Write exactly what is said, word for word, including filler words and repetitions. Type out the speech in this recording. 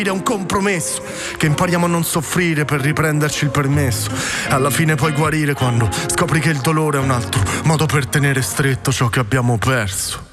è un compromesso, che impariamo a non soffrire per riprenderci il permesso. Alla fine puoi guarire quando scopri che il dolore è un altro modo per tenere stretto ciò che abbiamo perso.